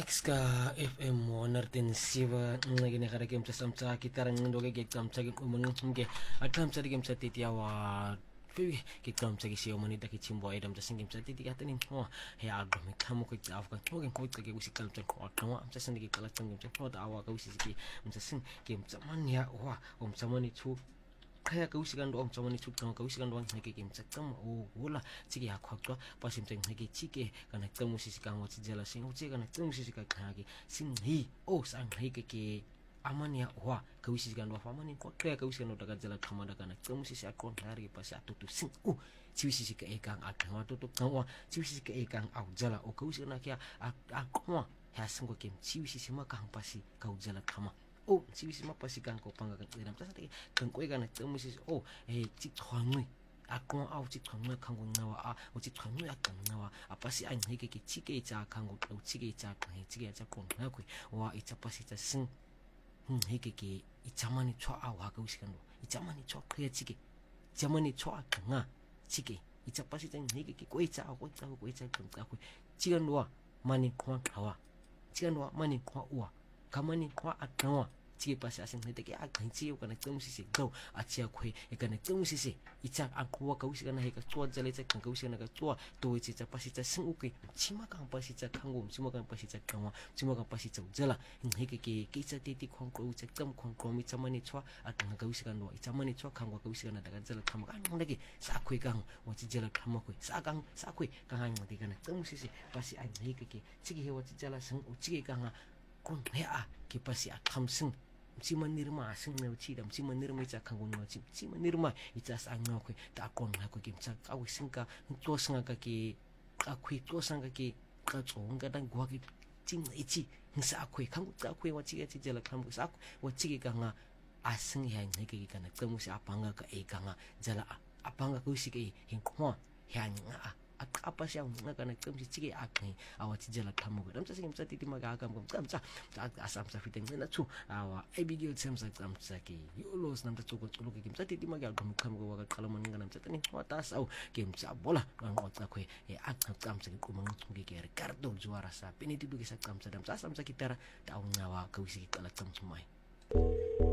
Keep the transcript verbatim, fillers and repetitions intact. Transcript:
X ka F M nartensiva ngine kare kem samsa kitaran ndoge ke kamsa ke umun nge atam sa kem sa titiawa Piwi ke kamsa ke siyo manita ke chimbo edam sa singim sa titi katanin ho he agro me kamu ke afgan hogen ko ke usi kalta ko atama am sa sindi ke kala tangim sa ho da awa ka usi ke am sa sing kem sa man ya wa om sa mani chu kaya ka usikan do om sa mani chu ka usikan do ke kem sa kam o wala chiki ha khwa pasim teng ke chike kana tamu sisi ka mo jela sing uche kana tamu sisi ka khagi sing hi o sang hi ke ke amania wa ka usi kan do famani ko kaya ka usikan do daga jela khamada kana tamu sisi akon hari pas atutu sing u ci sisi ka ekang akang tutu kawa ci sisi ka ekang au jela o ka usikan kya akwa ya sing ko kem ci sisi ma ka pasi ka jela khama o ci sisi ma pasi kan ko panga kan idam sa kan ko kana tamu sisi o eh ci thwangui akon au ci thwangui kan go nawa a o ci thwangui akan nawa apa si an hike ke chike cha kan go o chike cha kan chike cha kon na ku wa ita pasi ta sing hm hike ke ichamani chwa a wa ka usikan do ichamani chwa kya chike chamani chwa kan chike ita pasi ta hike ke ko ita ko ita ko ita kan ka ku chigan do mani kwa kawa chigan do mani kwa uwa kamani kwa akanwa chike pasi asin hite ke akan chike kana tamu sisi do a chia khwe e kana tamu sisi icha akwa ka usikan he ka chwa jale cha kan ka usikan ka chwa to icha cha pasi cha sing uki chima kan pasi cha kangum chima kan pasi cha kangwa chima kan pasi cha jala hike ke ke cha titi khong ko ucha tam khong ko mi cha mani chwa akan ka usikan do icha mani chwa kangwa ka usikan daga jala kham kan ndage sa khwe kang wa chi jala kham ko sa kang sa khwe kan han ngati kana tamu sisi pasi an hike ke chike he wa chi jala sing u chike kan kon he a ke pasi a kham sing si manirma sing me uchi dam si manirma cha kangun no chi si manirma ita sa no ko ta kon na ko kim cha ka wi sing ka to sanga ka ki ka khui to sanga ki ka chong ka dan gwa ki ching ichi sa khui khang ka khui wa chi chi jela kham sa wa chi ka nga asing ya ngai ki kana kamu si apanga ka e ka nga jala apanga ku si ki hin ko ya nga apa sih yang nak nak kem si cik akni awak jala kamu kan macam sih macam titi maga agam kan macam asam sa fiteng na tu awak Abigail sem sa macam saki yulos nam tu cukut cukut kim macam titi maga agam kamu gua kalau mana macam tadi watas au kim sa bola kan otak aku ya agam macam sih kumang tunggu kira kartu juara sa ini tu kisah macam sadam sa asam sa kita tahu nyawa kau sih kalau macam semai